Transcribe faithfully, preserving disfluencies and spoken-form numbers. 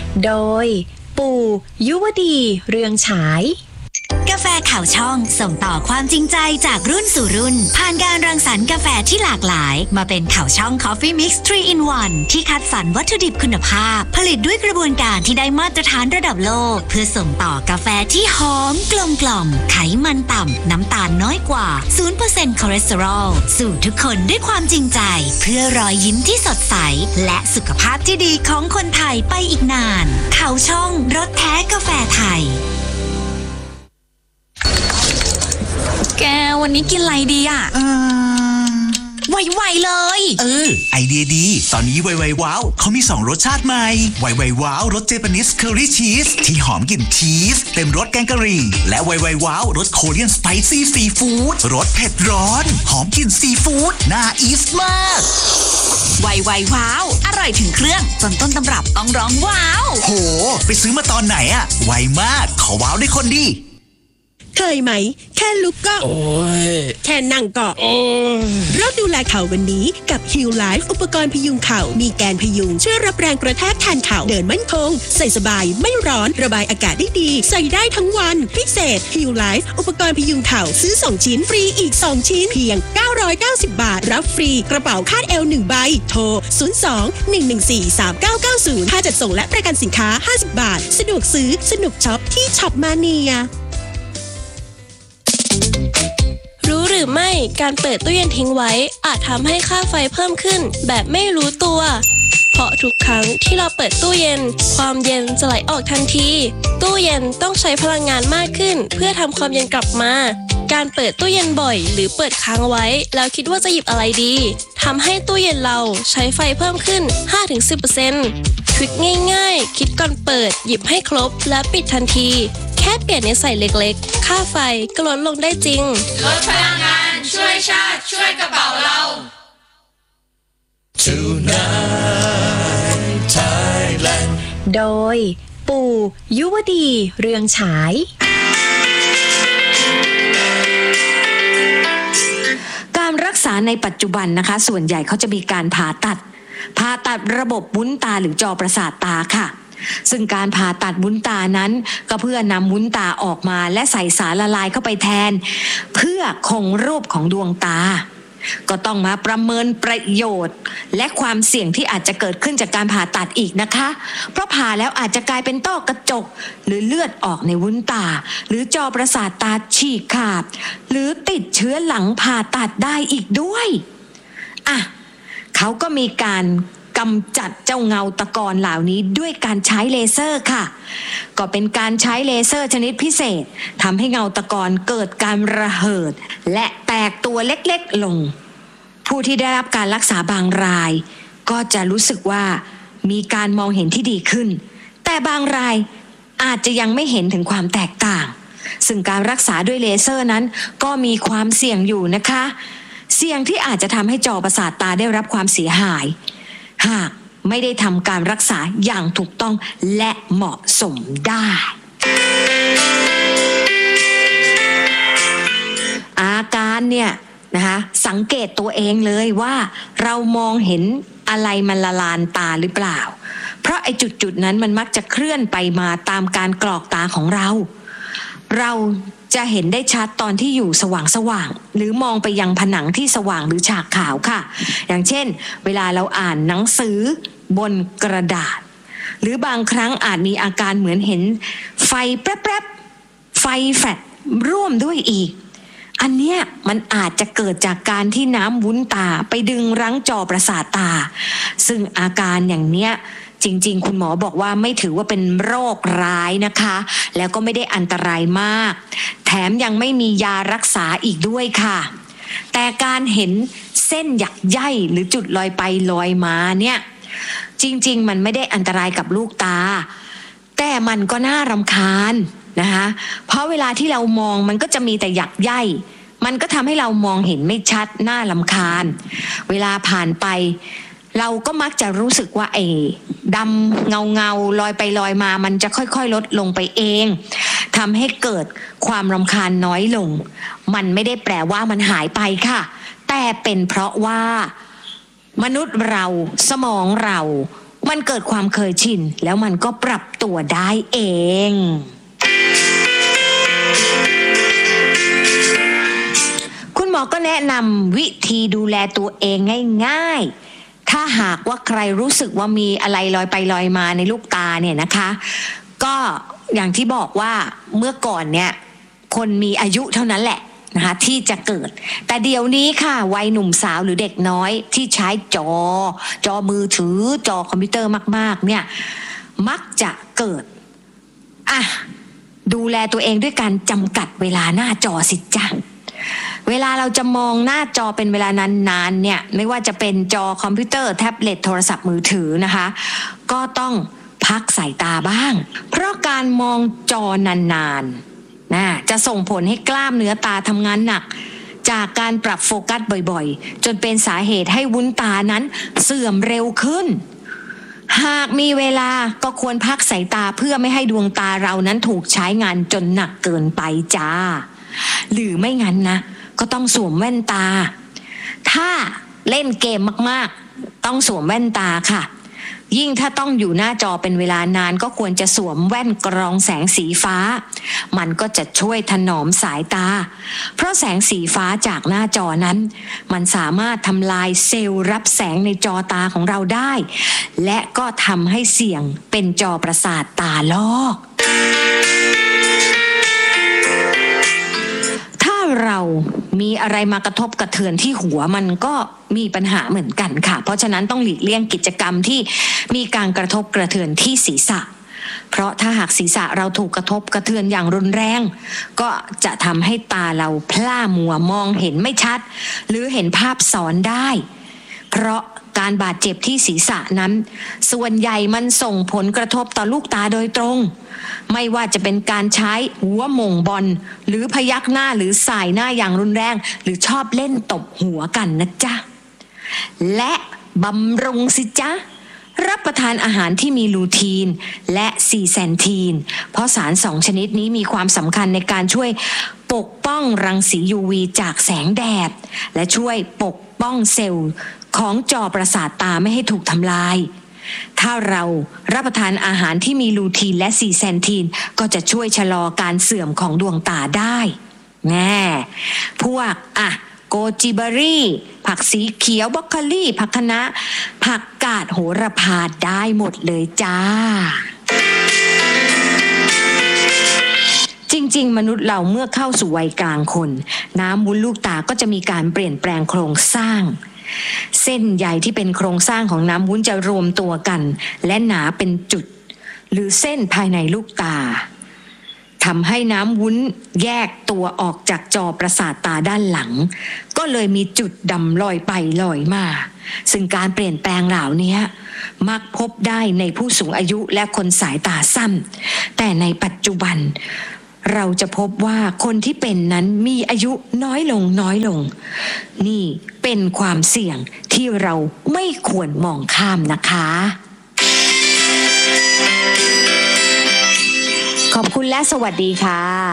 โดยปู่ยุวดีเรืองฉายกาแฟข่าวช่องส่งต่อความจริงใจจากรุ่นสู่รุ่นผ่านการรังสรรค์กาแฟที่หลากหลายมาเป็นข่าวช่อง Coffee Mix ทรี อิน วัน ที่คัดสรรวัตถุดิบคุณภาพผลิตด้วยกระบวนการที่ได้มาตรฐานระดับโลกเพื่อส่งต่อกาแฟที่หอมกลมกล่อมไขมันต่ำน้ำตาลน้อยกว่า ศูนย์เปอร์เซ็นต์ คอเลสเตอรอลสู่ทุกคนด้วยความจริงใจเพื่อรอยยิ้มที่สดใสและสุขภาพที่ดีของคนไทยไปอีกนานข่าวช่องรสแท้กาแฟไทยแกวันนี้กินอะไรดีอ่ะเออไวๆเลยเออไอเดียดีตอนนี้ไวๆว้าวเขามีสองรสชาติใหม่ไวๆว้าวรสเจแปนิสเคอรี่ชีสที่หอมกลิ่นชีสเต็มรสแกงกะหรี่และไวๆว้าวรสโคเรียนสไปซี่ซีฟู้ดรสเผ็ดร้อนหอมกลิ่นซีฟู้ดน่าอีสมากไวๆว้าวอร่อยถึงเครื่องจนต้นตำรับต้องร้องว้าวโหไปซื้อมาตอนไหนอะไวมากขอว้าวด้วยคนดีเคยไหมแค่ลุกก็โอ้ยแค่นั่งก็โอ้ยเราดูแลเข่าวันนี้กับ Heal Life อุปกรณ์พยุงเข่ามีแกนพยุงช่วยรับแรงกระแทกแทนเข่าเดินมั่นคงใส่สบายไม่ร้อนระบายอากาศได้ดีใส่ได้ทั้งวันพิเศษ Heal Life อุปกรณ์พยุงเข่าซื้อสองชิ้นฟรีอีกสองชิ้นเพียงเก้าร้อยเก้าสิบบาทรับฟรีกระเป๋าคาดเอวหนึ่งใบโทรศูนย์ สอง หนึ่ง หนึ่ง สี่ สาม เก้า เก้า ศูนย์ค่าจัดส่งและประกันสินค้าห้าสิบบาทสะดวกซื้อสนุกช็อปที่ช็อปมาเนียรู้หรือไม่การเปิดตู้เย็นทิ้งไว้อาจทำให้ค่าไฟเพิ่มขึ้นแบบไม่รู้ตัวเพราะทุกครั้งที่เราเปิดตู้เย็นความเย็นจะไหลออกทันทีตู้เย็นต้องใช้พลังงานมากขึ้นเพื่อทำความเย็นกลับมาการเปิดตู้เย็นบ่อยหรือเปิดค้างไว้แล้วคิดว่าจะหยิบอะไรดีทำให้ตู้เย็นเราใช้ไฟเพิ่มขึ้น ห้าถึงสิบเปอร์เซ็นต์ ทริคง่ายๆคิดก่อนเปิดหยิบให้ครบและปิดทันทีแค่เปลี่ยนนิสัยเล็กๆค่าไฟก็ลดลงได้จริงลดพลังงานช่วยชาติช่วยกระเป๋าเรา Tonight Thailand โดยปู่ยุวดีเรืองฉายการรักษาในปัจจุบันนะคะส่วนใหญ่เขาจะมีการผ่าตัดผ่าตัดระบบวุ้นตาหรือจอประสาทตาค่ะซึ่งการผ่าตัดวุ้นตานั้นก็เพื่อนำวุ้นตาออกมาและใส่สารละลายเข้าไปแทนเพื่อคงรูปของดวงตาก็ต้องมาประเมินประโยชน์และความเสี่ยงที่อาจจะเกิดขึ้นจากการผ่าตัดอีกนะคะเพราะผ่าแล้วอาจจะกลายเป็นต้อกระจกหรือเลือดออกในวุ้นตาหรือจอประสาทตาฉีกขาดหรือติดเชื้อหลังผ่าตัดได้อีกด้วยอ่ะเขาก็มีการกำจัดเจ้าเงาตะกอนเหล่านี้ด้วยการใช้เลเซอร์ค่ะก็เป็นการใช้เลเซอร์ชนิดพิเศษทำให้เงาตะกอนเกิดการระเหิดและแตกตัวเล็กๆลงผู้ที่ได้รับการรักษาบางรายก็จะรู้สึกว่ามีการมองเห็นที่ดีขึ้นแต่บางรายอาจจะยังไม่เห็นถึงความแตกต่างซึ่งการรักษาด้วยเลเซอร์นั้นก็มีความเสี่ยงอยู่นะคะเสี่ยงที่อาจจะทำให้จอประสาทตาได้รับความเสียหายหากไม่ได้ทำการรักษาอย่างถูกต้องและเหมาะสมได้อาการเนี่ยนะคะสังเกตตัวเองเลยว่าเรามองเห็นอะไรมันละลานตาหรือเปล่าเพราะไอ้จุดๆนั้นมันมักจะเคลื่อนไปมาตามการกรอกตาของเราเราจะเห็นได้ชัดตอนที่อยู่สว่างๆหรือมองไปยังผนังที่สว่างหรือฉากขาวค่ะอย่างเช่นเวลาเราอ่านหนังสือบนกระดาษหรือบางครั้งอาจมีอาการเหมือนเห็นไฟแป๊บๆไฟแฟลชร่วมด้วยอีกอันเนี้ยมันอาจจะเกิดจากการที่น้ำวุ้นตาไปดึงรั้งจอประสาทตาซึ่งอาการอย่างเนี้ยจริงๆคุณหมอบอกว่าไม่ถือว่าเป็นโรคร้ายนะคะแล้วก็ไม่ได้อันตรายมากแถมยังไม่มียารักษาอีกด้วยค่ะแต่การเห็นเส้นหยักใยหรือจุดลอยไปลอยมาเนี่ยจริงๆมันไม่ได้อันตรายกับลูกตาแต่มันก็น่ารำคาญนะคะเพราะเวลาที่เรามองมันก็จะมีแต่หยักใยมันก็ทำให้เรามองเห็นไม่ชัดน่ารำคาญเวลาผ่านไปเราก็มักจะรู้สึกว่าไอ้ดำเงาเงาลอยไปลอยมามันจะค่อยๆลดลงไปเองทำให้เกิดความรำคาญน้อยลงมันไม่ได้แปลว่ามันหายไปค่ะแต่เป็นเพราะว่ามนุษย์เราสมองเรามันเกิดความเคยชินแล้วมันก็ปรับตัวได้เองคุณหมอก็แนะนำวิธีดูแลตัวเองง่ายๆถ้าหากว่าใครรู้สึกว่ามีอะไรลอยไปลอยมาในลูกตาเนี่ยนะคะก็อย่างที่บอกว่าเมื่อก่อนเนี่ยคนมีอายุเท่านั้นแหละนะคะที่จะเกิดแต่เดี๋ยวนี้ค่ะวัยหนุ่มสาวหรือเด็กน้อยที่ใช้จอจอมือถือจอคอมพิวเตอร์มากๆเนี่ยมักจะเกิดอ่ะดูแลตัวเองด้วยการจำกัดเวลาหน้าจอสิจ้ะเวลาเราจะมองหน้าจอเป็นเวลานานๆเนี่ยไม่ว่าจะเป็นจอคอมพิวเตอร์แท็บเล็ตโทรศัพท์มือถือนะคะก็ต้องพักสายตาบ้างเพราะการมองจอนานๆนะจะส่งผลให้กล้ามเนื้อตาทำงานหนักจากการปรับโฟกัสบ่อยๆจนเป็นสาเหตุให้วุ้นตานั้นเสื่อมเร็วขึ้นหากมีเวลาก็ควรพักสายตาเพื่อไม่ให้ดวงตาเรานั้นถูกใช้งานจนหนักเกินไปจ้าหรือไม่งั้นนะก็ต้องสวมแว่นตาถ้าเล่นเกมมากๆต้องสวมแว่นตาค่ะยิ่งถ้าต้องอยู่หน้าจอเป็นเวลานานก็ควรจะสวมแว่นกรองแสงสีฟ้ามันก็จะช่วยถนอมสายตาเพราะแสงสีฟ้าจากหน้าจอนั้นมันสามารถทำลายเซลล์รับแสงในจอตาของเราได้และก็ทำให้เสี่ยงเป็นจอประสาทตาลอกเรามีอะไรมากระทบกระเทือนที่หัวมันก็มีปัญหาเหมือนกันค่ะเพราะฉะนั้นต้องหลีกเลี่ยงกิจกรรมที่มีการกระทบกระเทือนที่ศีรษะเพราะถ้าหากศีรษะเราถูกกระทบกระเทือนอย่างรุนแรงก็จะทำให้ตาเราพร่ามัวมองเห็นไม่ชัดหรือเห็นภาพซ้อนได้เพราะการบาดเจ็บที่ศีรษะนั้นส่วนใหญ่มันส่งผลกระทบต่อลูกตาโดยตรงไม่ว่าจะเป็นการใช้หัวหม่งบอลหรือพยักหน้าหรือสายหน้าอย่างรุนแรงหรือชอบเล่นตบหัวกันนะจ๊ะและบำรุงสิจ๊ะรับประทานอาหารที่มีลูทีนและซีแซนทีนเพราะสารสองชนิดนี้มีความสำคัญในการช่วยปกป้องรังสี ยู วี จากแสงแดดและช่วยปกป้องเซลล์ของจอประสาทตาไม่ให้ถูกทำลายถ้าเรารับประทานอาหารที่มีลูทีนและซีแซนทีนก็จะช่วยชะลอการเสื่อมของดวงตาได้แน่พวกอ่ะโกจิเบอรี่ผักสีเขียวบรอกโคลีผักคะน้าผักกาดโหระพาได้หมดเลยจ้าจริงๆมนุษย์เราเมื่อเข้าสู่วัยกลางคนน้ำวุ้นลูกตาก็จะมีการเปลี่ยนแปลงโครงสร้างเส้นใยที่เป็นโครงสร้างของน้ำวุ้นจะรวมตัวกันและหนาเป็นจุดหรือเส้นภายในลูกตาทำให้น้ำวุ้นแยกตัวออกจากจอประสาทตาด้านหลังก็เลยมีจุดดำลอยไปลอยมาซึ่งการเปลี่ยนแปลงเหล่านี้มักพบได้ในผู้สูงอายุและคนสายตาสั้นแต่ในปัจจุบันเราจะพบว่าคนที่เป็นนั้นมีอายุน้อยลงน้อยลงนี่เป็นความเสี่ยงที่เราไม่ควรมองข้ามนะคะขอบคุณและสวัสดีค่ะ